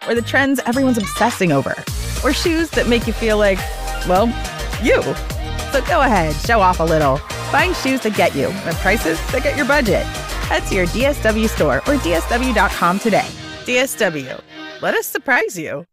or the trends everyone's obsessing over, or shoes that make you feel like, well, you. So go ahead, show off a little. Find shoes that get you at prices that get your budget. Head to your DSW store or DSW.com today. DSW. Let us surprise you.